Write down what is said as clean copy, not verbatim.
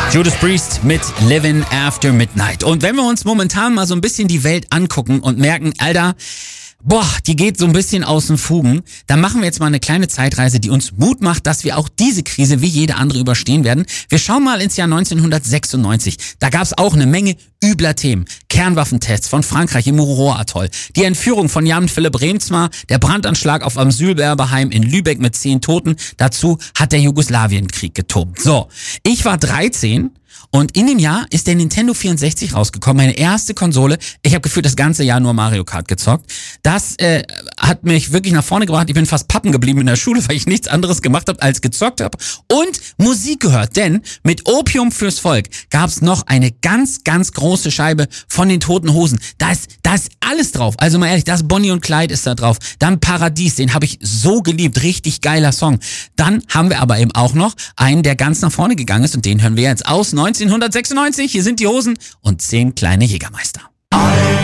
Judas Priest mit Living After Midnight. Und wenn wir uns momentan mal so ein bisschen die Welt angucken und merken, Alter, die geht so ein bisschen aus den Fugen, dann machen wir jetzt mal eine kleine Zeitreise, die uns Mut macht, dass wir auch diese Krise wie jede andere überstehen werden. Wir schauen mal ins Jahr 1996. Da gab's auch eine Menge übler Themen. Kernwaffentests von Frankreich im Mururoa-Atoll, die Entführung von Jan Philipp Reemtsma, der Brandanschlag auf Asylbewerberheim in Lübeck mit 10 Toten. Dazu hat der Jugoslawienkrieg getobt. So, ich war 13 und in dem Jahr ist der Nintendo 64 rausgekommen, meine erste Konsole. Ich habe gefühlt das ganze Jahr nur Mario Kart gezockt. Das hat mich wirklich nach vorne gebracht. Ich bin fast pappen geblieben in der Schule, weil ich nichts anderes gemacht habe als gezockt habe und Musik gehört. Denn mit Opium fürs Volk gab's noch eine ganz, ganz große Scheibe von den Toten Hosen. Da ist alles drauf. Also mal ehrlich, das Bonnie und Clyde ist da drauf. Dann Paradies, den habe ich so geliebt. Richtig geiler Song. Dann haben wir aber eben auch noch einen, der ganz nach vorne gegangen ist und den hören wir jetzt aus 1996. Hier sind die Hosen und 10 kleine Jägermeister.